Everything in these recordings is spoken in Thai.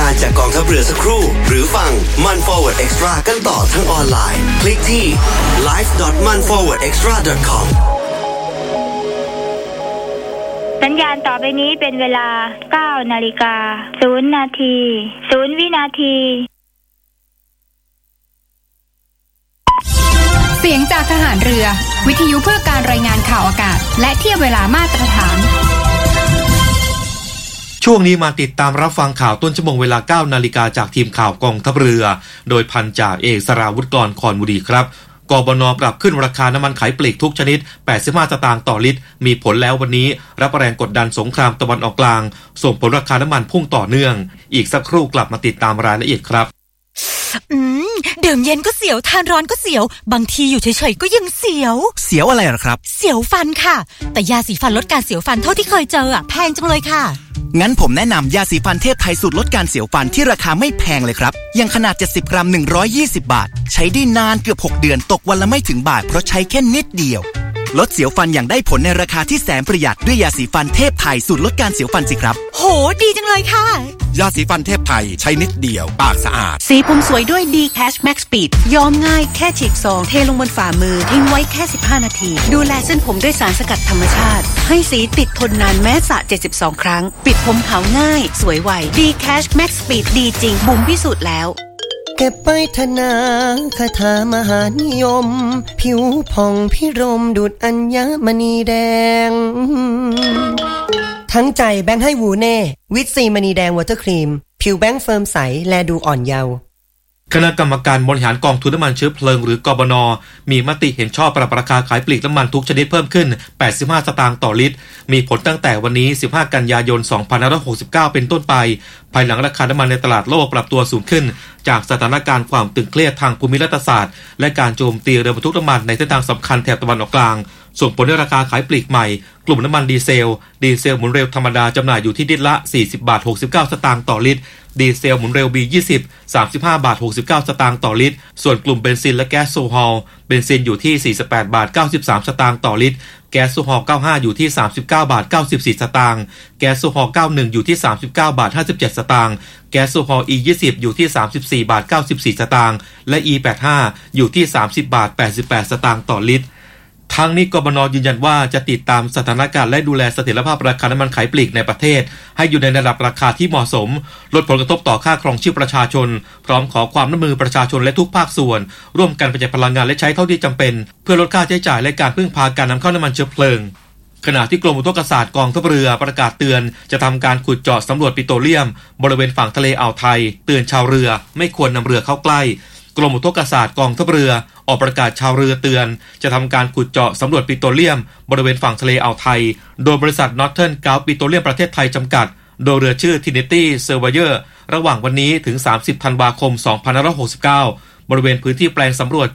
การจากกองทัพเรือสักครู่หรือฟังมัน Forward Extra กันต่อทั้งออนไลน์คลิกที่ live.manforwardextra.com สัญญาณต่อไปนี้เป็นเวลา 9:00 น. 0 วินาทีเสียงจากทหารเรือวิทยุเพื่อการรายงานข่าวอากาศและเทียบเวลามาตรฐานช่วงนี้มาติดตามรับฟังข่าวต้นชั่วโมงเวลา 9 นาฬิกาจากทีมข่าวกองทัพเรือโดยพันจ่าเอกสราวุฒิกรคอนบุรีครับกบน.ปรับขึ้นราคาน้ำมันขายปลีกทุกชนิด85สตางค์ต่อลิตรมีผลแล้ววันนี้รับแรงกดดันสงครามตะวันออกกลางส่งผลราคาน้ำมันพุ่งต่อเนื่องอีกสักครู่กลับมาติดตามรายละเอียดครับดื่มเย็นก็เสียวทานร้อนก็เสียวบางทีอยู่เฉยๆก็ยังเสียวอะไรหรอครับเสียวฟันค่ะแต่ยาสีฟันลดการเสียวฟันเท่าที่เคยเจอแพงจังเลยค่ะงั้นผมแนะนำยาสีฟันเทพไทยสูตรลดการเสียวฟันที่ราคาไม่แพงเลยครับอย่างขนาด70กรัม120บาทใช้ได้นานเกือบ6เดือนตกวันละไม่ถึงบาทเพราะใช้แค่นิดเดียวลดเสียวฟันอย่างได้ผลในราคาที่แสนประหยัดด้วยยาสีฟันเทพไทยสูตรลดการเสียวฟันสิครับโหดีจังเลยค่ะยาสีฟันเทพไทยใช้นิดเดียวปากสะอาดสีผมสวยด้วย D-Cash Max Speed ย้อมง่ายแค่ฉีกซองเทลงบนฝ่ามือทิ้งไว้แค่15นาทีดูแลเส้นผมด้วยสารสกัดธรรมชาติให้สีติดทนนานแม้สระ72ครั้งปิดผมขาวง่ายสวยไว D-Cash Max Speed ดีจริงบุ๋มพิสูจน์แล้วเก็บไปธนาคาถามหานิยมผิวผ่องพิรมดุจอัญมณีแดงทั้งใจแบงค์ให้วูเน่วิตซีมณีแดงวอเตอร์ครีมผิวแบงค์เฟิร์มใสแลดูอ่อนเยาว์คณะกรรมการบริหารกองทุนน้ำมันเชื้อเพลิงหรือกบน.มีมติเห็นชอบปรับราคาขายปลีกน้ำมันทุกชนิดเพิ่มขึ้น85สตางค์ต่อลิตรมีผลตั้งแต่วันนี้15กันยายน2569เป็นต้นไปภายหลังราคาน้ำมันในตลาดโลกปรับตัวสูงขึ้นจากสถานการณ์ความตึงเครียดทางภูมิรัฐศาสตร์และการโจมตีเรือบรรทุกน้ำมันในเส้นทางสำคัญแถบตะวันออกกลางส่งผลให้ราคาขายปลีกใหม่กลุ่มน้ำมันดีเซลหมุนเร็วธรรมดาจำหน่ายอยู่ที่ลิตรละ40.69 สตางค์ต่อลิตรดีเซลหมุนเร็ว B20 35.69 สตางค์ต่อลิตรส่วนกลุ่มเบนซินและแก๊สโซฮอลเบนซินอยู่ที่48.93 สตางค์ต่อลิตรแก๊สโซฮอล95อยู่ที่39.94 สตางค์แก๊สโซฮอล91อยู่ที่39.57 สตางค์แก๊สโซฮอล E20 อยู่ที่34.94 สตางค์และ E85 อยู่ที่30.88 สตางค์ต่อลิตรทั้งนี้กบน.ยืนยันว่าจะติดตามสถานการณ์และดูแลเสถียรภาพราคาน้ำมันขายปลีกในประเทศให้อยู่ในระดับราคาที่เหมาะสมลดผลกระทบต่อค่าครองชีพประชาชนพร้อมขอความร่วมมือประชาชนและทุกภาคส่วนร่วมกันประหยัดพลังงานและใช้เท่าที่จำเป็นเพื่อลดค่าใช้จ่ายและการพึ่งพาการนำเข้าน้ำมันเชื้อเพลิงขณะที่กรมอุทกศาสตร์กองทัพเรือประกาศเตือนจะทำการขุดเจาะสำรวจปิโตรเลียมบริเวณฝั่งทะเลอ่าวไทยเตือนชาวเรือไม่ควรนำเรือเข้าใกล้กรมอุทกศาสตร์กองทัพเรือออกประกาศชาวเรือเตือนจะทำการขุดเจาะสำรวจปิโตรเลียมบริเวณฝั่งทะเลอ่าวไทยโดยบริษัท Northern Gulf Petroleum ประเทศไทยจำกัดโดยเรือชื่อ Trinity Surveyor ระหว่างวันนี้ถึง30ธันวาคม2569บริเวณพื้นที่แปลงสำรวจ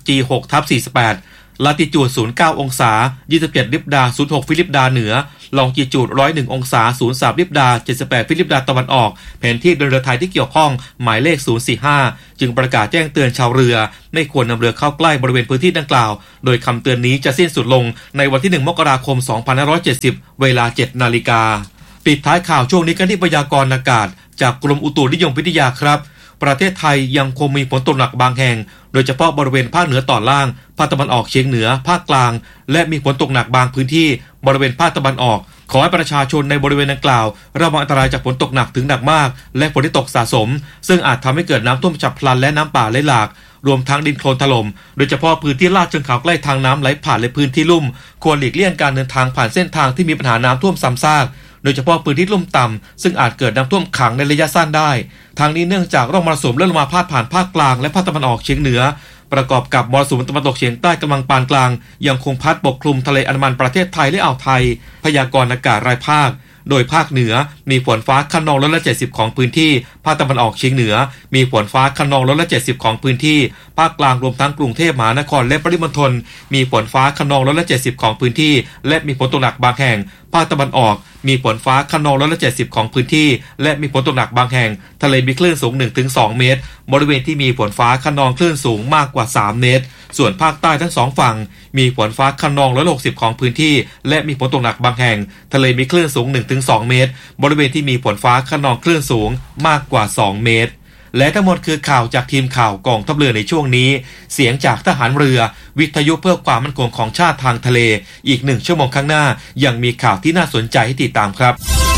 G6/48 ลาติจูด09องศา27ลิบดา06ฟิลิปดาเหนือลองจีจูด101องศา03ลิบดา78ฟิลิปดาตะวันออกแผนที่เรือไทยที่เกี่ยวข้องหมายเลข045จึงประกาศแจ้งเตือนชาวเรือไม่ควรนำเรือเข้าใกล้บริเวณพื้นที่ดังกล่าวโดยคำเตือนนี้จะสิ้นสุดลงในวันที่1มกราคม2570เวลา 7 นาฬิกาปิดท้ายข่าวช่วงนี้กันที่พยากรณ์อากาศจากกรมอุตุนิยมวิทยาครับประเทศไทยยังคงมีฝนตกหนักบางแห่งโดยเฉพาะบริเวณภาคเหนือตอนล่างภาคตะวันออกเฉียงเหนือภาคกลางและมีฝนตกหนักบางพื้นที่บริเวณภาคตะวันออกขอให้ประชาชนในบริเวณดังกล่าวระวังอันตรายจากฝนตกหนักถึงหนักมากและฝนที่ตกสะสมซึ่งอาจทำให้เกิดน้ำท่วมฉับพลันและน้ำป่าไหลหลากรวมทั้งดินโคลนถล่มโดยเฉพาะพื้นที่ลาดเชิงเขาใกล้ทางน้ำไหลผ่านและพื้นที่ลุ่มควรหลีกเลี่ยงการเดินทางผ่านเส้นทางที่มีปัญหาน้ำท่วมซ้ำซากโดยเฉพาะพื้นที่ลุ่มต่ำซึ่งอาจเกิดน้ำท่วมขังในระยะสั้นได้ทางนี้เนื่องจากร่องมรสุมเลื่อนลงมาพาดผ่านภาคกลางและภาคตะวันออกเฉียงเหนือประกอบกับมรสุมตะวันตกเฉียงใต้กำลังปานกลางยังคงพัดปกคลุมทะเลอันดามันประเทศไทยและอ่าวไทยพยากรณ์อากาศรายภาคโดยภาคเหนือมีฝนฟ้าคะนอง170%ของพื้นที่ภาคตะวันออกเฉียงเหนือมีฝนฟ้าคะนอง170%ของพื้นที่ภาคกลางรวมทั้งกรุงเทพมหานครและปริมณฑลมีฝนฟ้าคะนอง170%ของพื้นที่และมีฝนตกหนักบางแห่งภาคตะวันออกมีฝนฟ้าคะนอง170ของพื้นที่และมีฝนตกหนักบางแห่งทะเลมีคลื่นสูง 1-2 เมตรบริเวณที่มีฝนฟ้าคะนองคลื่นสูงมากกว่า3 เมตรส่วนภาคใต้ทั้ง2ฝั่งมีฝนฟ้าคะนอง160ของพื้นที่และมีฝนตกหนักบางแห่งทะเลมีคลื่นสูง 1-2 เมตรบริเวณที่มีฝนฟ้าคะนองคลื่นสูงมากกว่า2 เมตรและทั้งหมดคือข่าวจากทีมข่าวกองทัพเรือในช่วงนี้เสียงจากทหารเรือวิทยุเพื่อความมั่นคงของชาติทางทะเลอีก1 ชั่วโมงข้างหน้ายังมีข่าวที่น่าสนใจให้ติดตามครับ